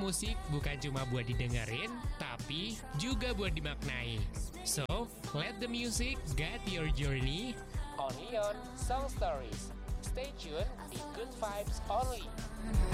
musik bukan cuma buat didengerin, tapi juga buat dimaknai. So, let the music guide your journey. Only on Song Stories. Stay tuned di Good Vibes Only.